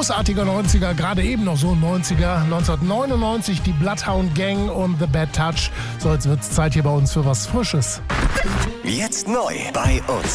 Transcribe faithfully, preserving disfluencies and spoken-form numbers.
großartiger neunziger, gerade eben noch so ein neunziger. neunzehnhundertneunundneunzig die Bloodhound Gang und The Bad Touch. So, jetzt wird's Zeit hier bei uns für was Frisches. Jetzt neu bei uns.